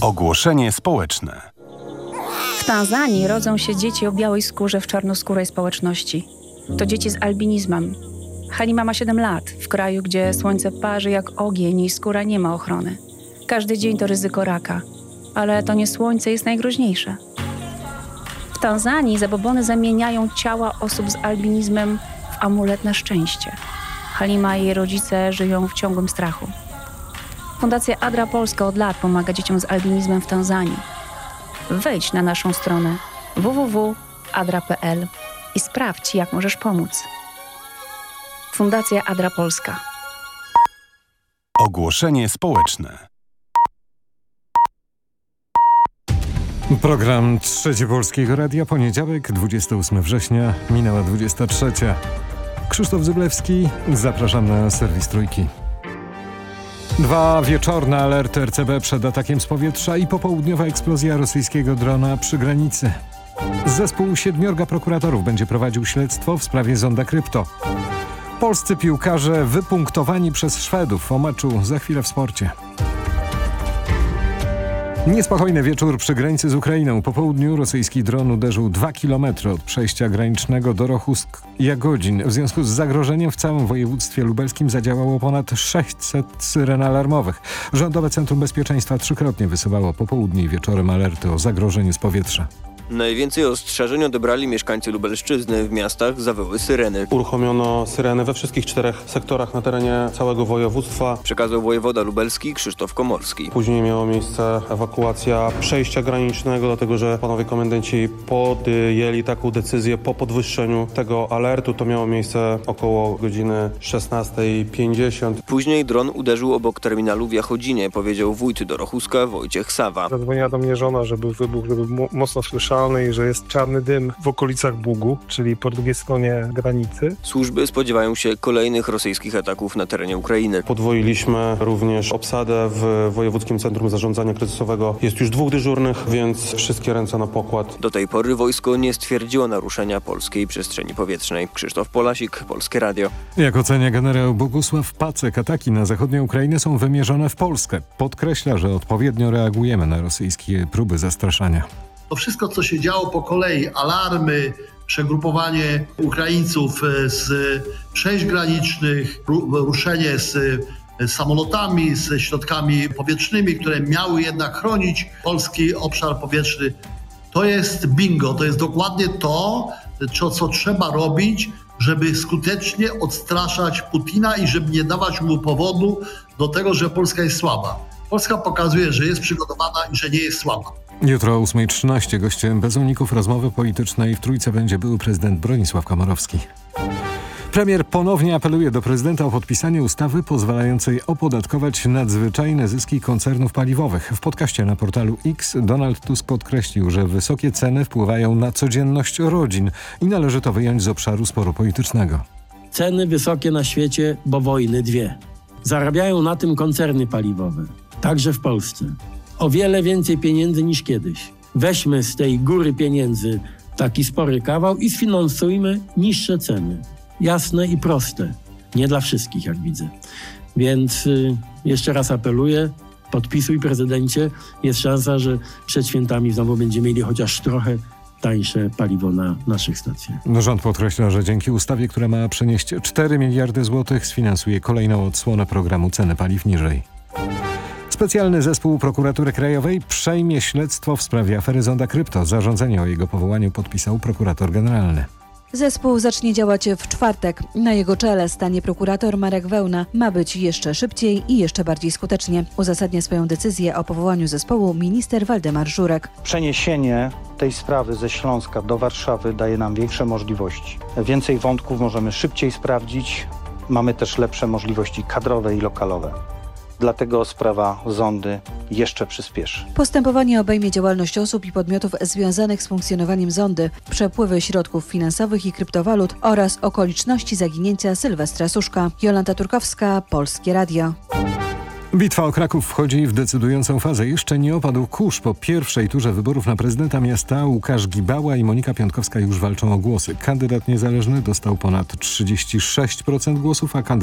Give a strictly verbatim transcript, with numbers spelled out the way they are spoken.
Ogłoszenie społeczne. W Tanzanii rodzą się dzieci o białej skórze w czarnoskórej społeczności. To dzieci z albinizmem. Halima ma siedem lat, w kraju, gdzie słońce parzy jak ogień i skóra nie ma ochrony. Każdy dzień to ryzyko raka, ale to nie słońce jest najgroźniejsze. W Tanzanii zabobony zamieniają ciała osób z albinizmem w amulet na szczęście. Halima i jej rodzice żyją w ciągłym strachu. Fundacja Adra Polska od lat pomaga dzieciom z albinizmem w Tanzanii. Wejdź na naszą stronę w w w kropka adra kropka p l i sprawdź, jak możesz pomóc. Fundacja Adra Polska. Ogłoszenie społeczne. Program Trzeci Polskiego Radia, poniedziałek, dwudziestego ósmego września, minęła dwudziesta trzecia. Krzysztof Zyblewski, zapraszam na serwis Trójki. Dwa wieczorne alerty R C B przed atakiem z powietrza i popołudniowa eksplozja rosyjskiego drona przy granicy. Zespół siedmiorga prokuratorów będzie prowadził śledztwo w sprawie zonda krypto. Polscy piłkarze wypunktowani przez Szwedów. O meczu za chwilę w sporcie. Niespokojny wieczór przy granicy z Ukrainą. Po południu rosyjski dron uderzył dwa kilometry od przejścia granicznego do Rochusk-Jagodzin. W związku z zagrożeniem w całym województwie lubelskim zadziałało ponad sześćset syren alarmowych. Rządowe Centrum Bezpieczeństwa trzykrotnie wysyłało po południu i wieczorem alerty o zagrożeniu z powietrza. Najwięcej ostrzeżeń odebrali mieszkańcy Lubelszczyzny. W miastach zawyły syreny. Uruchomiono syreny we wszystkich czterech sektorach na terenie całego województwa. Przekazał wojewoda lubelski Krzysztof Komorski. Później miała miejsce ewakuacja przejścia granicznego, dlatego że panowie komendanci podjęli taką decyzję po podwyższeniu tego alertu. To miało miejsce około godziny szesnastej pięćdziesiąt. Później dron uderzył obok terminalu w Jachodzinie, powiedział wójt Dorochuska Wojciech Sawa. Zadzwoniła do mnie żona, że był wybuch, że był mocno słyszalny i że jest czarny dym w okolicach Bugu, czyli po drugiej stronie granicy. Służby spodziewają się kolejnych rosyjskich ataków na terenie Ukrainy. Podwoiliśmy również obsadę w Wojewódzkim Centrum Zarządzania Kryzysowego. Jest już dwóch dyżurnych, więc wszystkie ręce na pokład. Do tej pory wojsko nie stwierdziło naruszenia polskiej przestrzeni powietrznej. Krzysztof Polasik, Polskie Radio. Jak ocenia generał Bogusław Pacek, ataki na zachodnią Ukrainę są wymierzone w Polskę. Podkreśla, że odpowiednio reagujemy na rosyjskie próby zastraszania. To wszystko, co się działo po kolei, alarmy, przegrupowanie Ukraińców z przejść granicznych, ruszenie z samolotami, z środkami powietrznymi, które miały jednak chronić polski obszar powietrzny, to jest bingo, to jest dokładnie to, co, co trzeba robić, żeby skutecznie odstraszać Putina i żeby nie dawać mu powodu do tego, że Polska jest słaba. Polska pokazuje, że jest przygotowana i że nie jest słaba. Jutro o ósma trzynaście gościem bez uników rozmowy politycznej w Trójce będzie były prezydent Bronisław Komorowski. Premier ponownie apeluje do prezydenta o podpisanie ustawy pozwalającej opodatkować nadzwyczajne zyski koncernów paliwowych. W podcaście na portalu X Donald Tusk podkreślił, że wysokie ceny wpływają na codzienność rodzin i należy to wyjąć z obszaru sporu politycznego. Ceny wysokie na świecie, bo wojny dwie. Zarabiają na tym koncerny paliwowe, także w Polsce. O wiele więcej pieniędzy niż kiedyś. Weźmy z tej góry pieniędzy taki spory kawał i sfinansujmy niższe ceny. Jasne i proste. Nie dla wszystkich, jak widzę. Więc y, jeszcze raz apeluję, podpisuj prezydencie. Jest szansa, że przed świętami znowu będziemy mieli chociaż trochę tańsze paliwo na naszych stacjach. Rząd podkreśla, że dzięki ustawie, która ma przynieść cztery miliardy złotych, sfinansuje kolejną odsłonę programu Ceny paliw niżej. Specjalny zespół Prokuratury Krajowej przejmie śledztwo w sprawie afery zonda krypto. Zarządzenie o jego powołaniu podpisał prokurator generalny. Zespół zacznie działać w czwartek. Na jego czele stanie prokurator Marek Wełna. Ma być jeszcze szybciej i jeszcze bardziej skutecznie. Uzasadnia swoją decyzję o powołaniu zespołu minister Waldemar Żurek. Przeniesienie tej sprawy ze Śląska do Warszawy daje nam większe możliwości. Więcej wątków możemy szybciej sprawdzić. Mamy też lepsze możliwości kadrowe i lokalowe. Dlatego sprawa zondy jeszcze przyspieszy. Postępowanie obejmie działalność osób i podmiotów związanych z funkcjonowaniem zondy, przepływy środków finansowych i kryptowalut oraz okoliczności zaginięcia Sylwestra Suszka. Jolanta Turkowska, Polskie Radio. Bitwa o Kraków wchodzi w decydującą fazę. Jeszcze nie opadł kurz. Po pierwszej turze wyborów na prezydenta miasta Łukasz Gibała i Monika Piątkowska już walczą o głosy. Kandydat niezależny dostał ponad trzydzieści sześć procent głosów, a kandydat